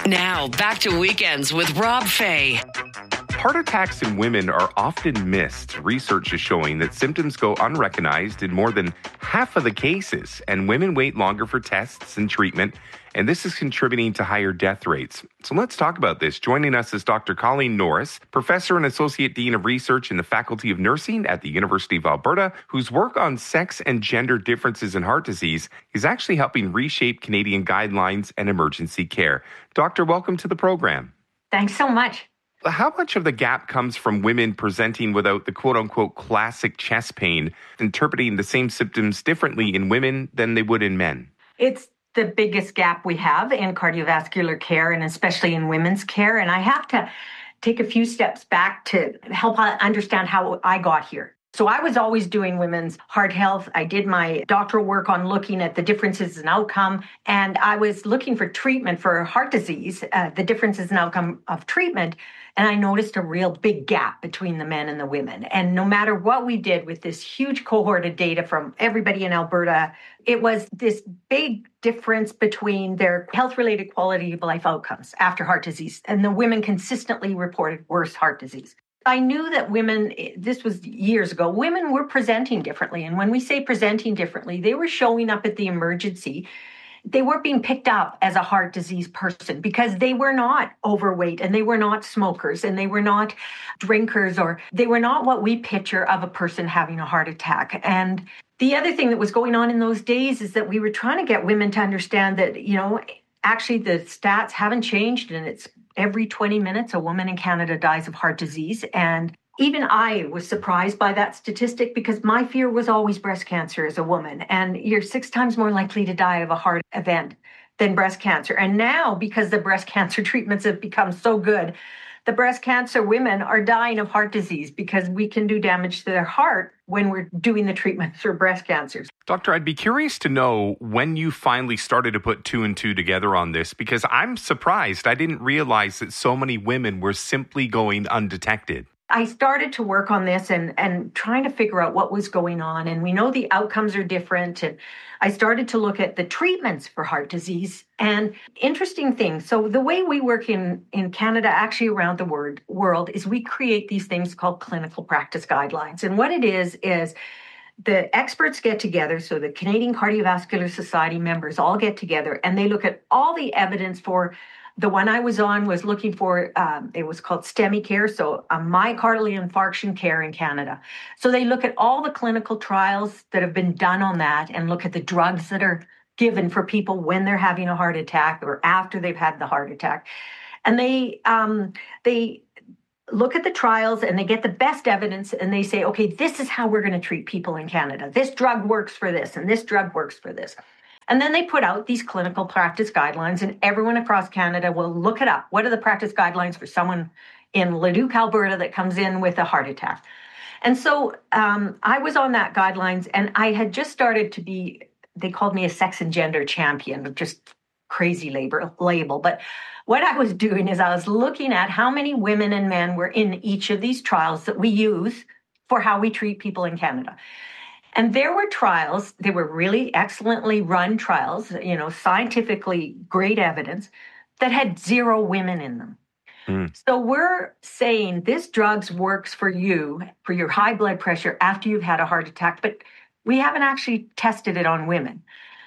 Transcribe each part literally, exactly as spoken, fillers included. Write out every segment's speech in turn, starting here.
Now, back to Weekends with Rob Fay. Heart attacks in women are often missed. Research is showing that symptoms go unrecognized in more than half of the cases, and women wait longer for tests and treatment, and this is contributing to higher death rates. So let's talk about this. Joining us is Doctor Colleen Norris, Professor and Associate Dean of Research in the Faculty of Nursing at the University of Alberta, whose work on sex and gender differences in heart disease is actually helping reshape Canadian guidelines and emergency care. Doctor, welcome to the program. Thanks so much. How much of the gap comes from women presenting without the quote-unquote classic chest pain, interpreting the same symptoms differently in women than they would in men? It's the biggest gap we have in cardiovascular care, and especially in women's care. And I have to take a few steps back to help understand how I got here. So I was always doing women's heart health. I did my doctoral work on looking at the differences in outcome, and I was looking for treatment for heart disease, uh, the differences in outcome of treatment. And I noticed a real big gap between the men and the women. And no matter what we did with this huge cohort of data from everybody in Alberta, it was this big difference between their health-related quality of life outcomes after heart disease. And the women consistently reported worse heart disease. I knew that women, this was years ago, women were presenting differently. And when we say presenting differently, they were showing up at the emergency. They weren't being picked up as a heart disease person because they were not overweight and they were not smokers and they were not drinkers, or they were not what we picture of a person having a heart attack. And the other thing that was going on in those days is that we were trying to get women to understand that, you know, actually the stats haven't changed, and it's every twenty minutes a woman in Canada dies of heart disease. And even I was surprised by that statistic because my fear was always breast cancer as a woman. And you're six times more likely to die of a heart event than breast cancer. And now, because the breast cancer treatments have become so good, the breast cancer women are dying of heart disease because we can do damage to their heart when we're doing the treatment for breast cancers. Doctor, I'd be curious to know when you finally started to put two and two together on this, because I'm surprised. I didn't realize that so many women were simply going undetected. I started to work on this and, and trying to figure out what was going on. And we know the outcomes are different. And I started to look at the treatments for heart disease. And interesting thing, so the way we work in, in Canada, actually around the word, world, is we create these things called clinical practice guidelines. And what it is, is the experts get together, so the Canadian Cardiovascular Society members all get together, and they look at all the evidence for. The one I was on was looking for, um, it was called STEMI care, so a myocardial infarction care in Canada. So they look at all the clinical trials that have been done on that and look at the drugs that are given for people when they're having a heart attack or after they've had the heart attack. And they um, they look at the trials and they get the best evidence and they say, okay, this is how we're going to treat people in Canada. This drug works for this and this drug works for this. And then they put out these clinical practice guidelines, and everyone across Canada will look it up. What are the practice guidelines for someone in Leduc, Alberta that comes in with a heart attack? And so um, I was on that guidelines, and I had just started to be, they called me a sex and gender champion, just crazy label, label. But what I was doing is I was looking at how many women and men were in each of these trials that we use for how we treat people in Canada. And there were trials, they were really excellently run trials, you know, scientifically great evidence that had zero women in them. Mm. So we're saying this drug works for you, for your high blood pressure after you've had a heart attack, but we haven't actually tested it on women.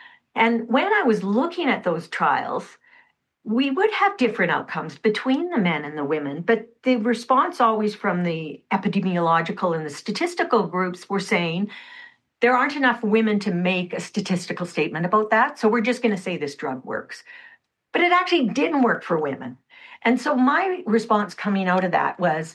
And when I was looking at those trials, we would have different outcomes between the men and the women, but the response always from the epidemiological and the statistical groups were saying, there aren't enough women to make a statistical statement about that, so we're just going to say this drug works. But it actually didn't work for women. And so my response coming out of that was,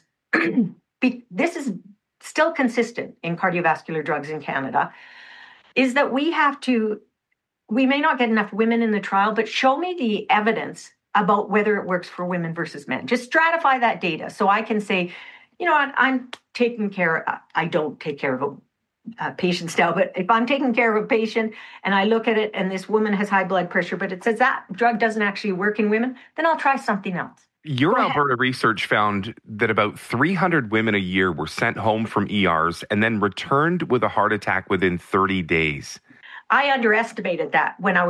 this is still consistent in cardiovascular drugs in Canada, is that we have to, we may not get enough women in the trial, but show me the evidence about whether it works for women versus men. Just stratify that data so I can say, you know, I'm taking care, I don't take care of a Uh, patients now, but if I'm taking care of a patient and I look at it and this woman has high blood pressure, but it says that drug doesn't actually work in women, then I'll try something else. Your Alberta research found that about three hundred women a year were sent home from E Rs and then returned with a heart attack within thirty days. I underestimated that when I was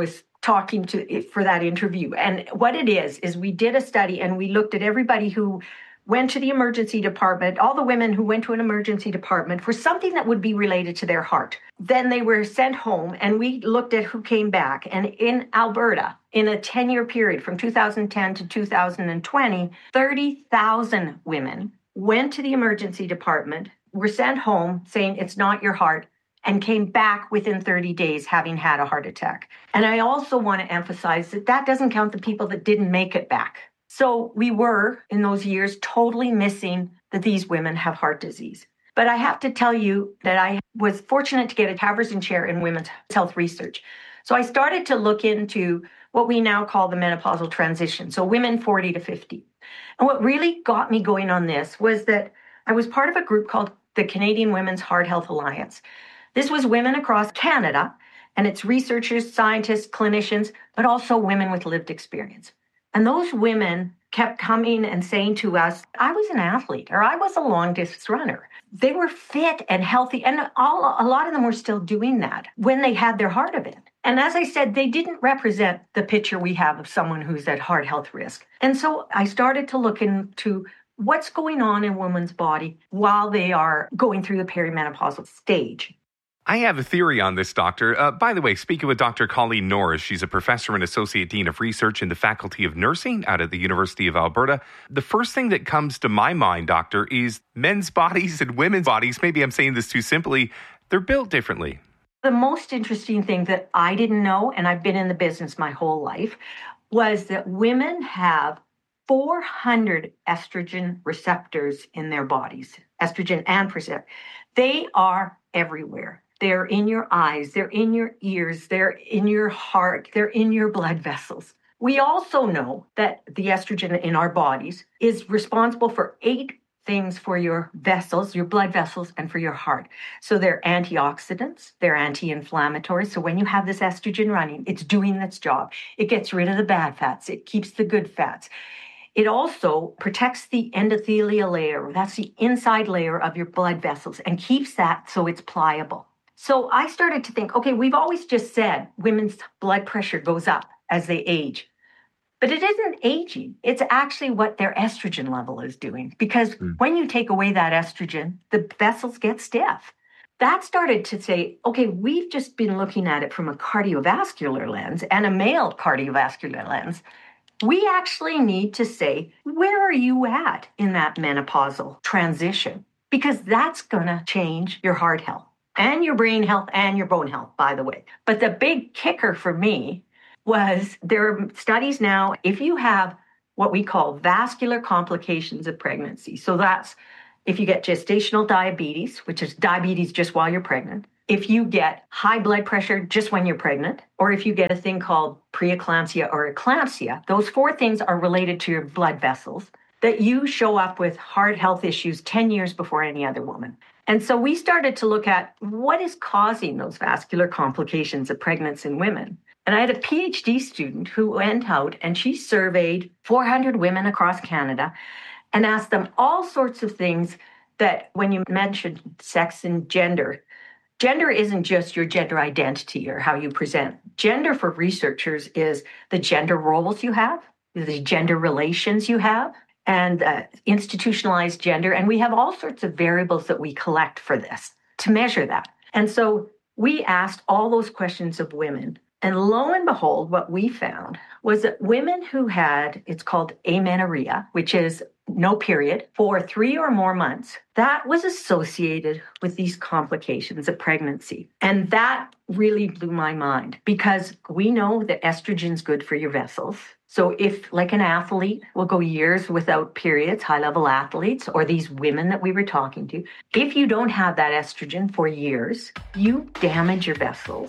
talking to for that interview. And what it is, is we did a study and we looked at everybody who went to the emergency department, all the women who went to an emergency department for something that would be related to their heart. Then they were sent home, and we looked at who came back. And in Alberta, in a ten-year period from two thousand ten to two thousand twenty, thirty thousand women went to the emergency department, were sent home saying it's not your heart, and came back within thirty days having had a heart attack. And I also want to emphasize that that doesn't count the people that didn't make it back. So we were, in those years, totally missing that these women have heart disease. But I have to tell you that I was fortunate to get a Taverson Chair in women's health research. So I started to look into what we now call the menopausal transition, so women forty to fifty. And what really got me going on this was that I was part of a group called the Canadian Women's Heart Health Alliance. This was women across Canada, and it's researchers, scientists, clinicians, but also women with lived experience. And those women kept coming and saying to us, I was an athlete, or I was a long distance runner. They were fit and healthy, and all, a lot of them were still doing that when they had their heart event. And as I said, they didn't represent the picture we have of someone who's at heart health risk. And so I started to look into what's going on in a woman's body while they are going through the perimenopausal stage. I have a theory on this, Doctor. Uh, by the way, speaking with Doctor Colleen Norris, she's a professor and associate dean of research in the Faculty of Nursing out at the University of Alberta. The first thing that comes to my mind, Doctor, is men's bodies and women's bodies. Maybe I'm saying this too simply. They're built differently. The most interesting thing that I didn't know, and I've been in the business my whole life, was that women have four hundred estrogen receptors in their bodies, estrogen and progesterone. They are everywhere. They're in your eyes, they're in your ears, they're in your heart, they're in your blood vessels. We also know that the estrogen in our bodies is responsible for eight things for your vessels, your blood vessels, and for your heart. So they're antioxidants, they're anti-inflammatory. So when you have this estrogen running, it's doing its job. It gets rid of the bad fats, it keeps the good fats. It also protects the endothelial layer, that's the inside layer of your blood vessels, and keeps that so it's pliable. So I started to think, okay, we've always just said women's blood pressure goes up as they age. But it isn't aging. It's actually what their estrogen level is doing. Because mm. when you take away that estrogen, the vessels get stiff. That started to say, okay, we've just been looking at it from a cardiovascular lens and a male cardiovascular lens. We actually need to say, where are you at in that menopausal transition? Because that's going to change your heart health. And your brain health and your bone health, by the way. But the big kicker for me was there are studies now, if you have what we call vascular complications of pregnancy. So that's if you get gestational diabetes, which is diabetes just while you're pregnant. If you get high blood pressure just when you're pregnant, or if you get a thing called preeclampsia or eclampsia, those four things are related to your blood vessels, that you show up with heart health issues ten years before any other woman. And so we started to look at what is causing those vascular complications of pregnancy in women. And I had a PhD student who went out and she surveyed four hundred women across Canada and asked them all sorts of things that when you mentioned sex and gender, gender isn't just your gender identity or how you present. Gender for researchers is the gender roles you have, the gender relations you have, and uh, institutionalized gender. And we have all sorts of variables that we collect for this to measure that. And so we asked all those questions of women. And lo and behold, what we found was that women who had, it's called amenorrhea, which is no period, for three or more months, that was associated with these complications of pregnancy. And that really blew my mind because we know that estrogen's good for your vessels. So if, like an athlete will go years without periods, high-level athletes, or these women that we were talking to, if you don't have that estrogen for years, you damage your vessels.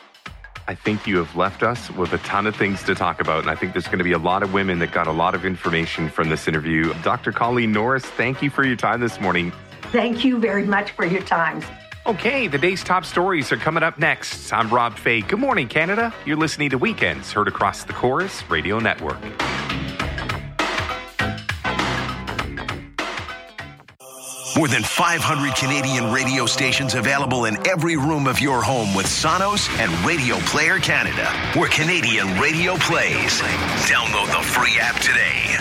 I think you have left us with a ton of things to talk about, and I think there's going to be a lot of women that got a lot of information from this interview. Doctor Colleen Norris, thank you for your time this morning. Thank you very much for your time. Okay, the day's top stories are coming up next. I'm Rob Fay. Good morning, Canada. You're listening to Weekends, heard across the Chorus Radio Network. More than five hundred Canadian radio stations available in every room of your home with Sonos and Radio Player Canada, where Canadian radio plays. Download the free app today.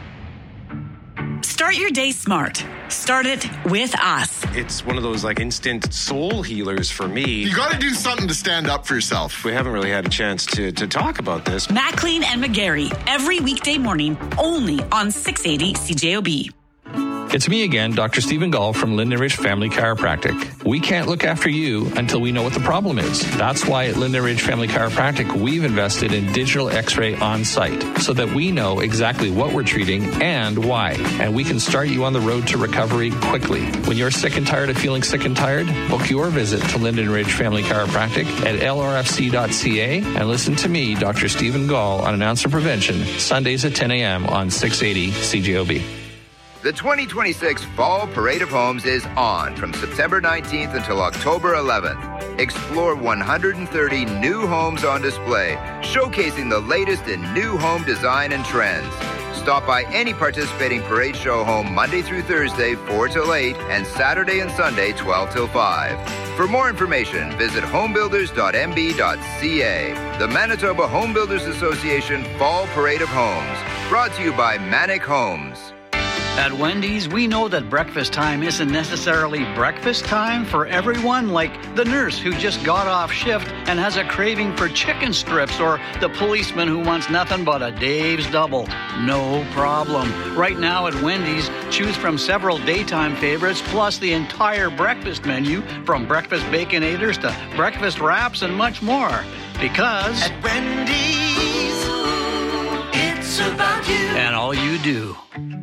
Start your day smart. Start it with us. It's one of those like instant soul healers for me. You got to do something to stand up for yourself. We haven't really had a chance to, to talk about this. Maclean and McGarry, every weekday morning, only on six eighty C J O B. It's me again, Doctor Stephen Gall from Linden Ridge Family Chiropractic. We can't look after you until we know what the problem is. That's why at Linden Ridge Family Chiropractic, we've invested in digital x-ray on site so that we know exactly what we're treating and why. And we can start you on the road to recovery quickly. When you're sick and tired of feeling sick and tired, book your visit to Linden Ridge Family Chiropractic at L R F C dot C A and listen to me, Doctor Stephen Gall, on Announcer Prevention, Sundays at ten a.m. on six eighty C J O B. The twenty twenty-six Fall Parade of Homes is on from September nineteenth until October eleventh. Explore one hundred thirty new homes on display, showcasing the latest in new home design and trends. Stop by any participating parade show home Monday through Thursday, four till eight, and Saturday and Sunday, twelve till five. For more information, visit homebuilders dot m b dot c a. The Manitoba Home Builders Association Fall Parade of Homes, brought to you by Manic Homes. At Wendy's, we know that breakfast time isn't necessarily breakfast time for everyone, like the nurse who just got off shift and has a craving for chicken strips, or the policeman who wants nothing but a Dave's Double. No problem. Right now at Wendy's, choose from several daytime favorites, plus the entire breakfast menu, from breakfast baconators to breakfast wraps and much more. Because at Wendy's, it's about you and all you do.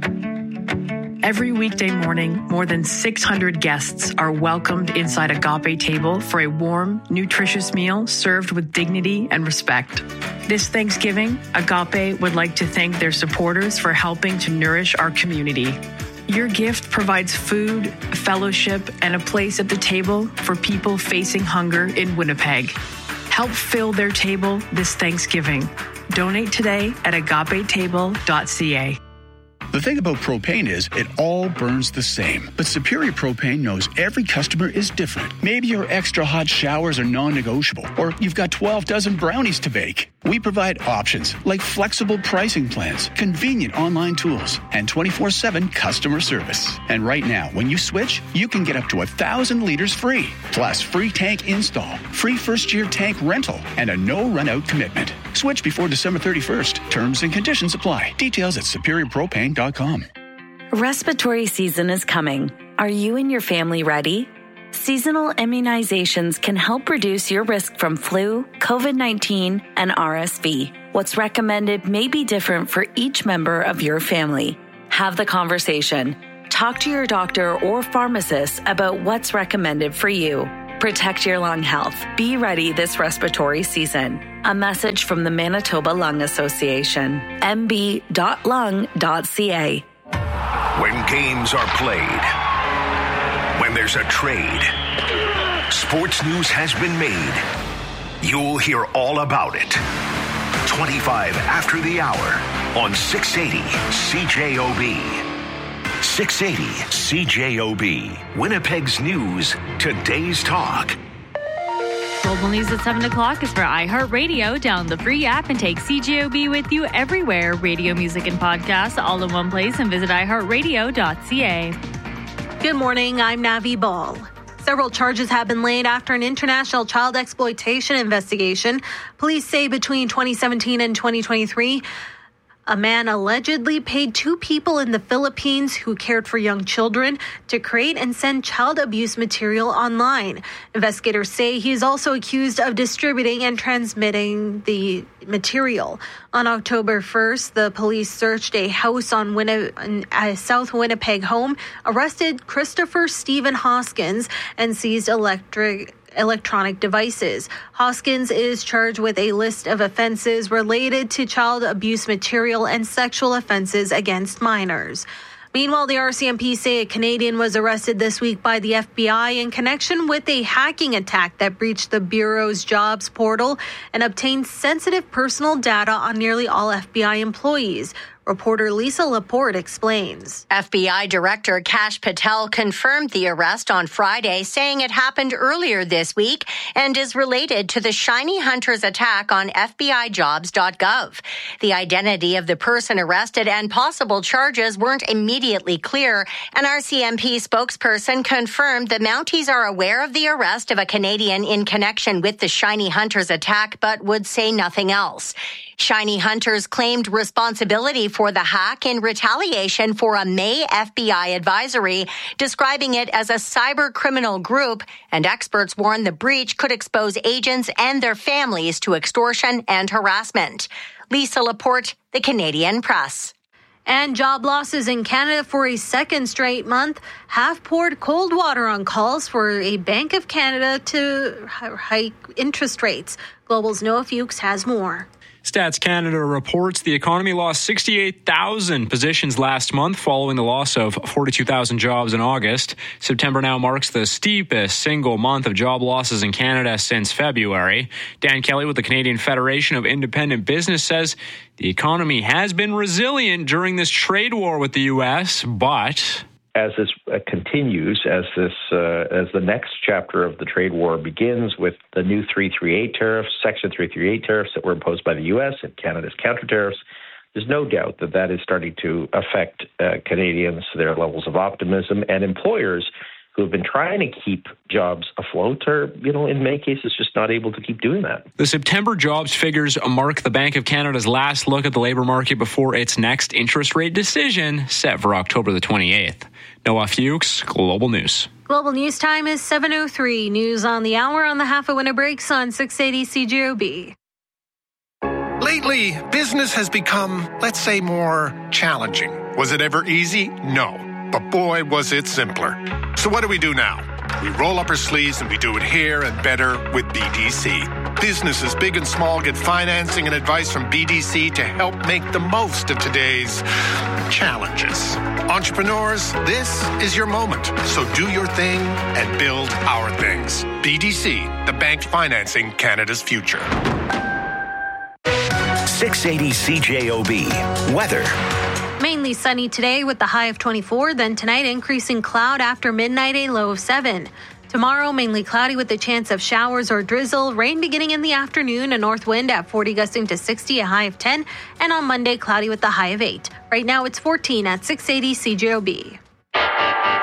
Every weekday morning, more than six hundred guests are welcomed inside Agape Table for a warm, nutritious meal served with dignity and respect. This Thanksgiving, Agape would like to thank their supporters for helping to nourish our community. Your gift provides food, fellowship, and a place at the table for people facing hunger in Winnipeg. Help fill their table this Thanksgiving. Donate today at agape table dot c a. The thing about propane is it all burns the same. But Superior Propane knows every customer is different. Maybe your extra hot showers are non-negotiable, or you've got twelve dozen brownies to bake. We provide options like flexible pricing plans, convenient online tools, and twenty-four seven customer service. And right now, when you switch, you can get up to one thousand liters free. Plus, free tank install, free first-year tank rental, and a no-run-out commitment. Switch before December thirty-first. Terms and conditions apply. Details at superior propane dot com. Respiratory season is coming. Are you and your family ready? Seasonal immunizations can help reduce your risk from flu, covid nineteen, and R S V. What's recommended may be different for each member of your family. Have the conversation. Talk to your doctor or pharmacist about what's recommended for you. Protect your lung health. Be ready this respiratory season. A message from the Manitoba Lung Association. m b dot lung dot c a. When games are played, when there's a trade, sports news has been made. You'll hear all about it. twenty-five after the hour on six eighty C J O B. six eighty C J O B. Winnipeg's News, today's talk. Global News at seven o'clock is for iHeartRadio. Download the free app and take C J O B with you everywhere. Radio, music, and podcasts all in one place, and visit i heart radio dot c a. Good morning, I'm Navi Ball. Several charges have been laid after an international child exploitation investigation. Police say between twenty seventeen and twenty twenty-three, a man allegedly paid two people in the Philippines who cared for young children to create and send child abuse material online. Investigators say he is also accused of distributing and transmitting the material. On October first, the police searched a house on Winni- a South Winnipeg home, arrested Christopher Stephen Hoskins, and seized electric electronic devices. Hoskins is charged with a list of offenses related to child abuse material and sexual offenses against minors. Meanwhile, the R C M P say a Canadian was arrested this week by the F B I in connection with a hacking attack that breached the Bureau's jobs portal and obtained sensitive personal data on nearly all F B I employees. Reporter Lisa Laporte explains. F B I Director Kash Patel confirmed the arrest on Friday, saying it happened earlier this week and is related to the Shiny Hunters attack on F B I jobs dot gov. The identity of the person arrested and possible charges weren't immediately clear. An R C M P spokesperson confirmed the Mounties are aware of the arrest of a Canadian in connection with the Shiny Hunters attack, but would say nothing else. Shiny Hunters claimed responsibility for the hack in retaliation for a May F B I advisory, describing it as a cyber criminal group, and experts warn the breach could expose agents and their families to extortion and harassment. Lisa Laporte, The Canadian Press. And job losses in Canada for a second straight month have poured cold water on calls for a Bank of Canada to hike interest rates. Global's Noah Fuchs has more. Stats Canada reports the economy lost sixty-eight thousand positions last month following the loss of forty-two thousand jobs in August. September now marks the steepest single month of job losses in Canada since February. Dan Kelly with the Canadian Federation of Independent Business says the economy has been resilient during this trade war with the U S, but as this uh, continues, as this uh, as the next chapter of the trade war begins with the new three thirty-eight tariffs, Section three thirty-eight tariffs that were imposed by the U S and Canada's counter tariffs, there's no doubt that that is starting to affect uh, Canadians, their levels of optimism, and employers who have been trying to keep jobs afloat are, you know, in many cases just not able to keep doing that. The September jobs figures mark the Bank of Canada's last look at the labour market before its next interest rate decision set for October the twenty-eighth. Noah Fuchs, Global News. Global News time is seven oh three. News on the hour on the half a winter breaks on six eighty C J O B. Lately, business has become, let's say, more challenging. Was it ever easy? No. But boy, was it simpler. So what do we do now? We roll up our sleeves and we do it here and better with B D C. Businesses big and small get financing and advice from B D C to help make the most of today's challenges. Entrepreneurs, this is your moment. So do your thing and build our things. B D C, the bank financing Canada's future. six eighty C J O B. Weather. Mainly sunny today with the high of twenty-four. Then tonight, increasing cloud after midnight, a low of seven. Tomorrow, mainly cloudy with a chance of showers or drizzle. Rain beginning in the afternoon. A north wind at forty gusting to sixty, a high of ten. And on Monday, cloudy with the high of eight. Right now, it's fourteen at six eighty C J O B.